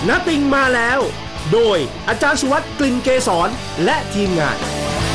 ณติงมาแล้วโดยอาจารย์สุวัสดิ์กลิ่นเกษรและทีมงาน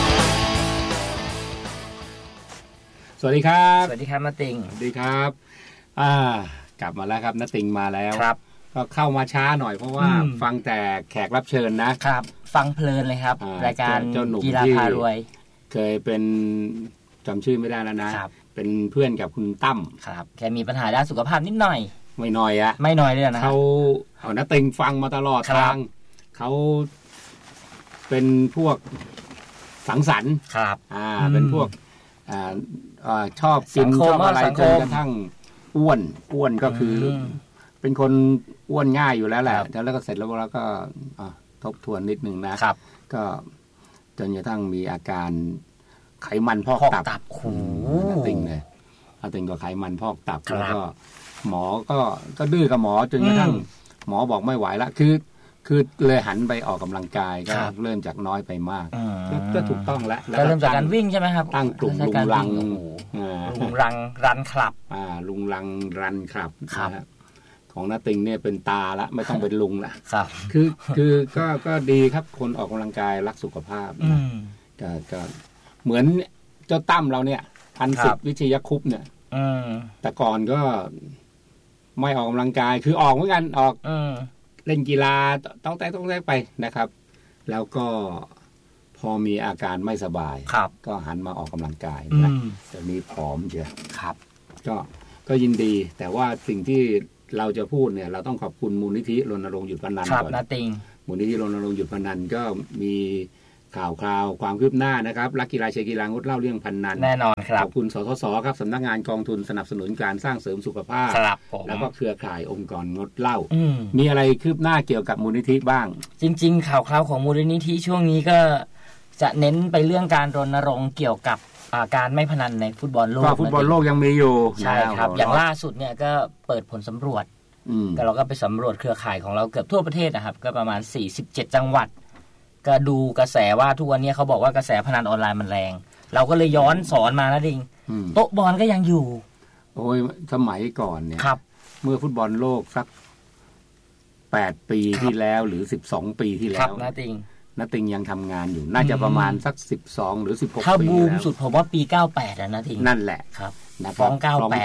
สวัสดีครับสวัสดีครับณติงสวัสดีครับกลับมาแล้วครับณติงมาแล้วครับก็เข้ามาช้าหน่อยเพราะว่าฟังแต่แขกรับเชิญนะครับฟังเพลินเลยครับรายการกีฬาพารวยเคยเป็นจำชื่อไม่ได้แล้วนะเป็นเพื่อนกับคุณตั้มครับแค่มีปัญหาด้านสุขภาพนิดหน่อยไม่น้อยอะไม่น้อยเลยนะเขาเอาณติงฟังมาตลอดทางเขาเป็นพวกสังสรรค์ครับเป็นพวกชอบกินชอบอะไรจนกระทั่งอ้วนก็คือเป็นคนอ้วนง่ายอยู่แล้วแหละแล้วก็เสร็จแล้วเราก็ทบทวนนิดนึงนะครับก็จนกระทั่งมีอาการไขมันพอกตับติงเลยติงก็ไขมันพอกตับแล้วก็หมอก็ดื้อกับหมอจนกระทั่งหมอบอกไม่ไหวละคือเลยหันไปออกกำลังกายก็เริ่มจากน้อยไปมากก็ถูกต้องแล้วเริ่มจากการวิ่งใช่ไหมครับตั้งกลุ่มลุงรังรันคลับลุงรังรันคลับของณติงเนี่ยเป็นตาละไม่ต้องเป็นลุงละคือก็ดีครับคนออกกำลังกายรักสุขภาพก็เหมือนเจ้าตั้มเราเนี่ย1,010 วิชยคุปต์เนี่ยแต่ก่อนก็ไม่ออกกำลังกายคือออกเหมือนกันออกเล่นกีฬาต้องแตกไปนะครับแล้วก็พอมีอาการไม่สบายก็หันมาออกกำลังกายนะแต่นี้ผอมเยอะครับก็ยินดีแต่ว่าสิ่งที่เราจะพูดเนี่ยเราต้องขอบคุณมูลนิธิรณรงค์หยุดพนันก่อนมูลนิธิรณรงค์หยุดพนันก็มีข่าวคราวความคืบหน้านะครับรักกีฬาเชียร์กีฬางดเหล้าเรื่องพนันแน่นอนครับขอบคุณสทศครับสำนักงานกองทุนสนับสนุนการสร้างเสริมสุขภาพแล้วก็เครือข่ายองค์กรงดเหล้ามีอะไรคืบหน้าเกี่ยวกับมูลนิธิบ้างจริงๆข่าวคราวของมูลนิธิช่วงนี้ก็จะเน้นไปเรื่องการรณรงค์เกี่ยวกับการไม่พนันในฟุตบอลโลกฟุตบอลโลกยังมีอยู่ใช่ครับอย่างล่าสุดเนี่ยก็เปิดผลสำรวจก็เราก็ไปสำรวจเครือข่ายของเราเกือบทั่วประเทศนะครับก็ประมาณ47จังหวัดก็ดูกระแสว่าทุกวันนี้เขาบอกว่ากระแสพนันออนไลน์มันแรงเราก็เลยย้อนสอนมานะดิงโต๊ะบอลก็ยังอยู่โอ้ยสมัยก่อนเนี่ยเมื่อฟุตบอลโลกสัก8 ปีที่แล้วหรือ12 ปีที่แล้วนะติงยังทำงานอยู่น่าจะประมาณสัก12หรือ16ปีถ้าบูมสุดผมว่าปี98นะติงนั่นแหละครับฟ้อง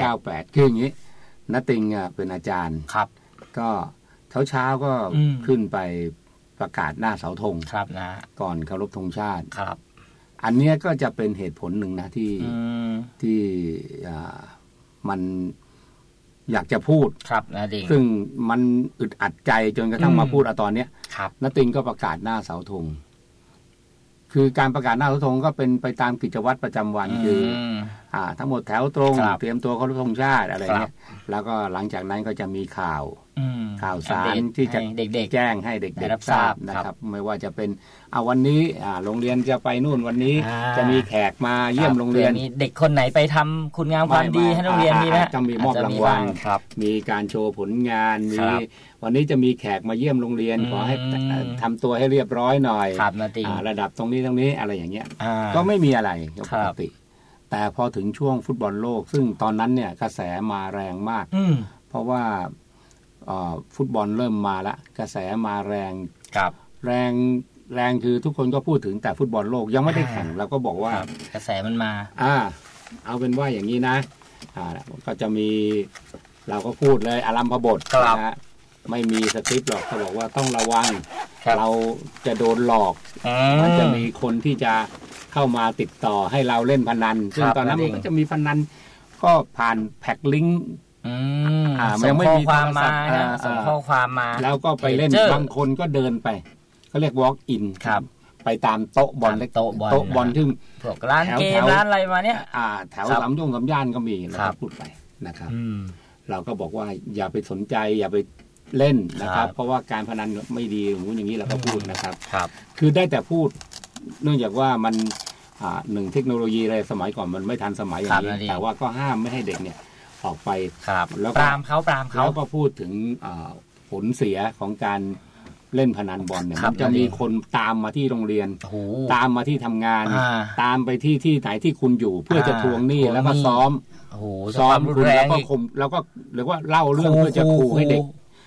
98คืออย่างนี้ณติงเป็นอาจารย์ครับก็เช้าก็ขึ้นไปประกาศหน้าเสาธงครับนะก่อนเคารพธงชาติครับอันนี้ก็จะเป็นเหตุผลหนึ่งนะที่มันอยากจะพูดครับนะดิซึ่งมันอึดอัดใจจนกระทั่งมาพูดตอนนี้ณติงก็ประกาศหน้าเสาธงคือการประกาศหน้าเสาธงก็เป็นไปตามกิจวัตรประจำวันคือทั้งหมดแถวตรงเตรียมตัวเคารพธงชาติอะไรเงี้ยแล้วก็หลังจากนั้นก็จะมีข่าวสารที่จะแจ้งให้เด็กๆทราบนะครับไม่ว่าจะเป็นวันนี้โรงเรียนจะไปนู่นวันนี้จะมีแขกมาเยี่ยมโรงเรียนเด็กคนไหนไปทำคุณงามความดีให้โรงเรียนมีนะจะมีมอบรางวัลมีการโชว์ผลงานมีวันนี้จะมีแขกมาเยี่ยมโรงเรียนขอให้ทำตัวให้เรียบร้อยหน่อยระดับตรงนี้อะไรอย่างเงี้ยก็ไม่มีอะไรปกติแต่พอถึงช่วงฟุตบอลโลกซึ่งตอนนั้นเนี่ยกระแสมาแรงมากเพราะว่าฟุตบอลเริ่มมาแล้วกระแสมาแรงแรงคือทุกคนก็พูดถึงแต่ฟุตบอลโลกยังไม่ได้แข่งเราก็บอกว่ากระแสมันมาเอาเป็นว่าอย่างนี้นะก็จะมีเราก็พูดเลยอารัมภบทนะไม่มีสคริปต์หรอกเขาบอกว่าต้องระวังเราจะโดนหลอกมันจะมีคนที่จะเข้ามาติดต่อให้เราเล่นพนันซึ่งตอนนั้นมันก็จะมีพนันก็ผ่านแพ็คลิงก์ส่งข้อความมาส่งข้อความมาแล้วก็ไปเล่นบางคนก็เดินไปเขาเรียก walk in ไปตามโต๊ะบอลเล็กโต๊ะบอลที่พวกร้านเกมร้านอะไรมาเนี้ยแถวสามย่านก็มีแล้วก็พูดไปนะครับเราก็บอกว่าอย่าไปสนใจอย่าไปเล่นนะครับเพราะว่าการพนันไม่ดีอย่างนี้เราก็พูดนะครับคือได้แต่พูดเนื่องจากว่ามันเทคโนโลยีอะไรสมัยก่อนมันไม่ทันสมัยอย่างนี้แต่ว่าก็ห้ามไม่ให้เด็กเนี่ยออกไปแล้วปรามเขาแล้วก็พูดถึงผลเสียของการเล่นพนันบอลเนี่ยมันจะมีคนตามมาที่โรงเรียนตามมาที่ทำงานตามไปที่ไหนที่คุณอยู่เพื่อจะทวงหนี้แล้วก็ซ้อมคุณแล้วก็เรียกว่าเล่าเรื่องเพื่อจะขู่ให้เด็ก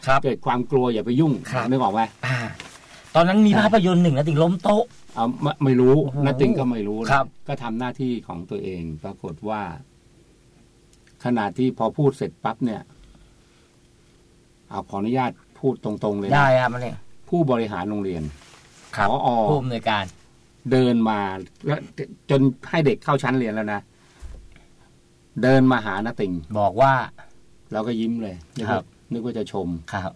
เกิดความกลัวอย่าไปยุ่งนึกออกไหมตอนนั้นมีภาพยนตร์หนึ่งนะติงล้มโต๊ะไม่รู้นะติงก็ไม่รู้ก็ทำหน้าที่ของตัวเองปรากฏว่าขณะที่พอพูดเสร็จปั๊บเนี่ยขออนุญาตพูดตรงๆเลยได้ครับเนี่ยผู้บริหารโรงเรียนผอ. ผู้อำนวยการเดินมาแล้วจนให้เด็กเข้าชั้นเรียนแล้วนะเดินมาหาณติงบอกว่าเราก็ยิ้มเลยนึกว่าจะชมครับ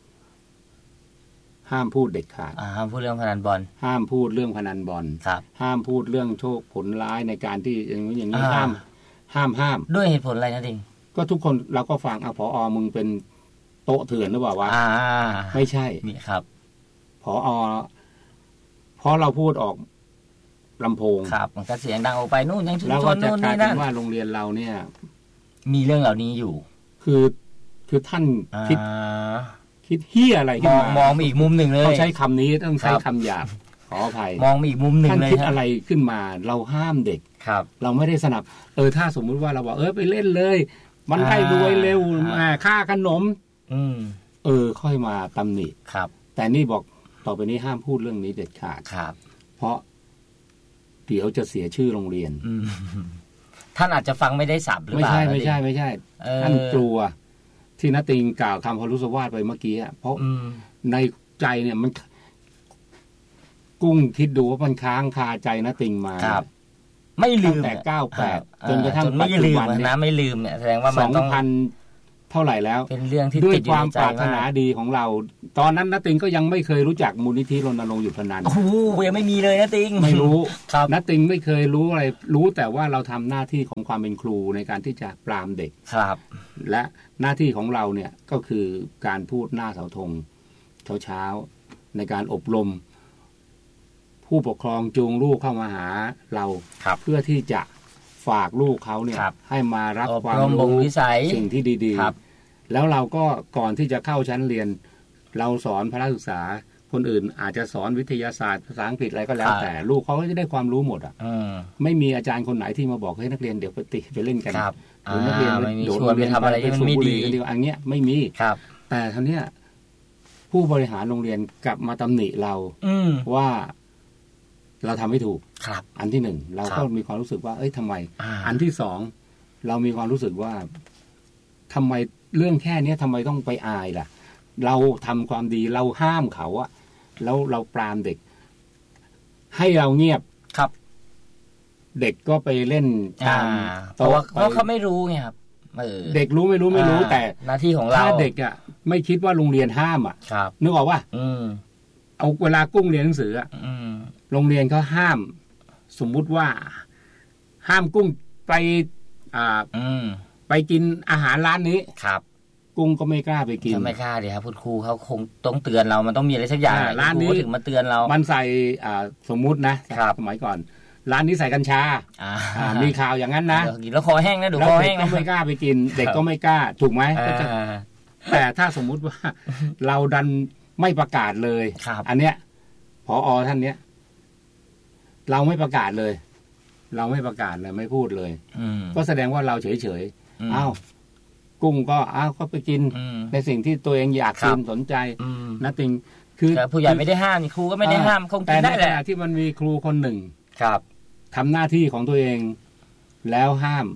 ห้ามพูดเด็ดขาดห้ามพูดเรื่องพนันบอลห้ามพูดเรื่องพนันบอลห้ามพูดเรื่องโชคผลร้ายในการที่อย่างนี้ห้ามด้วยเหตุผลอะไรนะติงก็ทุกคนเราก็ฟังผอ.มึงเป็นโต๊ะเถื่อนหรือเปล่าวะไม่ใช่นี่ครับผอ.เพราะเราพูดออกลำโพงครับมันก็เสียงดังออกไปนู่นยังชุมชนนู่นนี่นั่นว่าโรงเรียนเราเนี่ยมีเรื่องเหล่านี้อยู่คือท่านคิดเหี้ยอะไรขึ้นมามองอีกมุมหนึ่งเลยเขาใช้คำนี้ต้องใช้คำหยาบขออภัยมองอีกมุมหนึ่งเลยท่านคิดอะไรขึ้นมาเราห้ามเด็กเราไม่ได้สนับถ้าสมมุติว่าเราบอกไปเล่นเลยมันได้รวยเร็วค่าขนมค่อยมาตำหนิแต่นี่บอกต่อไปนี้ห้ามพูดเรื่องนี้เด็ดขาดเพราะเดี๋ยวจะเสียชื่อโรงเรียนท่านอาจจะฟังไม่ได้สับหรือเปล่าไม่ใช่ท่านกลัวที่ณติงกล่าวคำพรุสวาทไปเมื่อกี้เพราะในใจเนี่ยมันกุ้งคิดดูว่ามันค้างคาใจณติงมาไม่ลืมแต่98จนกระทั่งปัจจุบันนี้ไม่ลืมเนี่ยแสดงว่ามันต้องเท่าไหร่แล้วเป็นเรื่องที่ด้วยความปรารถนาดีของเราตอนนั้นณติงก็ยังไม่เคยรู้จักมูลนิธิรณรงค์หยุดพนันยังไม่มีเลยณติงไม่รู้ณติงไม่เคยรู้อะไรรู้แต่ว่าเราทำหน้าที่ของความเป็นครูในการที่จะปรามเด็กและหน้าที่ของเราเนี่ยก็คือการพูดหน้าเสาธงเช้าในการอบรมผู้ปกครองจูงลูกเข้ามาหาเราเพื่อที่จะฝากลูกเขาเนี่ยให้มารับความรู้สิ่งที่ดีๆแล้วเราก็ก่อนที่จะเข้าชั้นเรียนเราสอนพละศึกษาคนอื่นอาจจะสอนวิทยาศาสตร์ภาษาอังกฤษอะไรก็แล้วแต่ลูกเขาก็จะได้ความรู้หมดไม่มีอาจารย์คนไหนที่มาบอกให้นักเรียนเดี๋ยวไปเล่นกันหรือนักเรียนโดดเรียนทำอะไรที่มันไม่ดีอันเนี้ยไม่มีแต่ทีเนี้ยผู้บริหารโรงเรียนกลับมาตำหนิเราว่าเราทำไม่ถูกอันที่หนึ่งเราก็มีความรู้สึกว่าทำไมอันที่สองเรามีความรู้สึกว่าทำไมเรื่องแค่นี้ทำไมต้องไปอายล่ะเราทำความดีเราห้ามเขาอะแล้วเราปรามเด็กให้เราเงียบเด็กก็ไปเล่นตามเพราะเขาไม่รู้ไงครับเด็กรู้ไม่รู้แต่หน้าที่ของเราถ้าเด็กอะไม่คิดว่าโรงเรียนห้ามอะนึกออกว่าเอาเวลากุ้งเรียนหนังสือโรงเรียนเขาห้ามสมมุติว่าห้ามกุ้งไปไปกินอาหารร้านนี้กุ้งก็ไม่กล้าไปกินไม่กล้าดิครับคุณครูเขาคงต้องเตือนเรามันต้องมีอะไรสักอย่างร้านนี้ถึงมาเตือนเรามันใส่สมมุตินะสมัยก่อนร้านนี้ใส่กัญชามีข่าวอย่างนั้นนะกินแล้วคอแห้งนะดูคอแห้งก็ไม่กล้าไปกินเด็กก็ไม่กล้าถูกไหมแต่ถ้าสมมุติว่าเราดันไม่ประกาศเลยอันเนี้ยผอ.ท่านเนี้ยเราไม่ประกาศเลยไม่พูดเลยก็แสดงว่าเราเฉยอ้าวกุ้งก็ก็ไปกินในสิ่งที่ตัวเองอยากกินสนใจนะติงคือผู้ใหญ่ไม่ได้ห้ามครูก็ไม่ได้ห้ามคงกินได้แหละที่มันมีครูคนหนึ่งทำหน้าที่ของตัวเองแล้วห้าม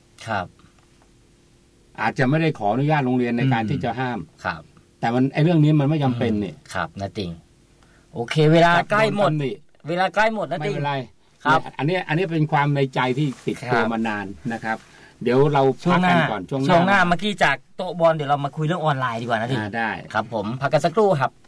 อาจจะไม่ได้ขออนุญาตโรงเรียนในการที่จะห้ามแต่มันเรื่องนี้มันไม่จำเป็นนี่ครับนะติงโอเคเวลาใกล้หมดนะติงไม่เป็นไรครับอันนี้เป็นความในใจที่ติดตัวมานานนะครับเดี๋ยวเราพักกันก่อนช่วงหน้าเมื่อกี้จากโต๊ะบอลเดี๋ยวเรามาคุยเรื่องออนไลน์ดีกว่านะติงได้ครับผมพักกันสักครู่ครับ